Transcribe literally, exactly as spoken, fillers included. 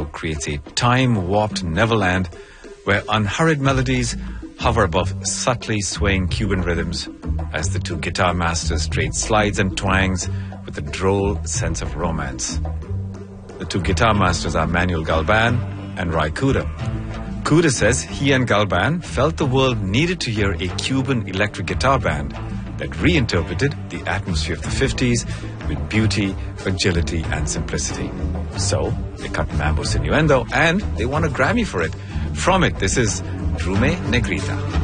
Innuendo creates a time-warped Neverland where unhurried melodies hover above subtly swaying Cuban rhythms as the two guitar masters trade slides and twangs with a droll sense of romance. The two guitar masters are Manuel Galban and Ry Cooder. Cooder says he and Galban felt the world needed to hear a Cuban electric guitar band that reinterpreted the atmosphere of the fifties with beauty, agility, and simplicity. So, they cut Mambo's Innuendo and they won a Grammy for it. From it, this is Drume Negrita.